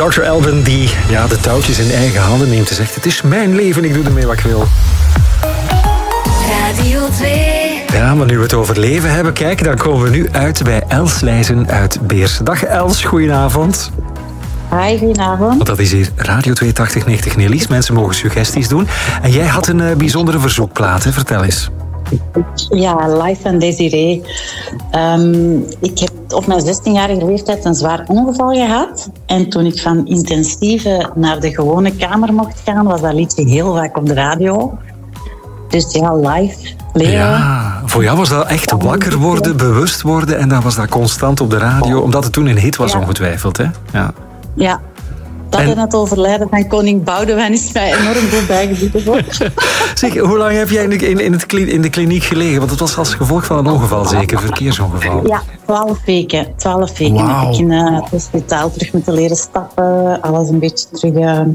Dr. Alban die de touwtjes in eigen handen neemt en zegt: het is mijn leven, ik doe ermee wat ik wil. Radio 2. Ja, maar nu we het over leven hebben, kijk, dan komen we nu uit bij Els Leijzen uit Beersen. Dag Els, goedenavond. Hi, goedenavond. Want dat is hier Radio 8290 Nellies. Mensen mogen suggesties doen. En jij had een bijzondere verzoekplaat, hè? Vertel eens. Ja, live van Desiree. Ik heb op mijn 16-jarige leeftijd een zwaar ongeval gehad. En toen ik van intensieve naar de gewone kamer mocht gaan, was dat liedje heel vaak op de radio. Dus ja, live. Leren. Ja, voor jou was dat echt wakker worden, bewust worden. En dan was dat constant op de radio. Omdat het toen een hit was, ongetwijfeld, hè? Ja. Dat en het overlijden van koning Boudewijn is mij enorm goed bijgebleven. Zeg, hoe lang heb jij in de kliniek gelegen? Want het was als gevolg van een ongeval, zeker? Verkeersongeval. Ja, 12 weken. 12 weken Wauw. heb ik in het hospitaal terug moeten leren stappen. Alles een beetje terug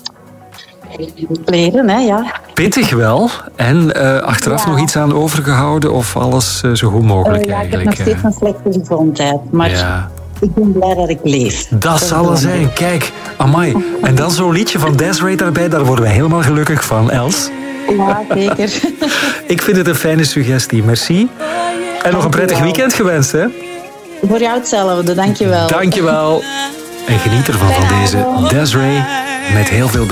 leren, hè, ja. Pittig wel. En achteraf nog iets aan overgehouden? Of alles zo goed mogelijk ja, eigenlijk? Ik heb nog steeds een slechte gezondheid. Maar ik ben blij dat ik leef. Dat zal er zijn. Kijk, amai. En dan zo'n liedje van Desiree daarbij. Daar worden wij helemaal gelukkig van, Els. Ja, zeker. Ik vind het een fijne suggestie. Merci. En nog een prettig weekend gewenst, hè? Voor jou hetzelfde, dankjewel. Dankjewel. En geniet ervan van deze Desiree met heel veel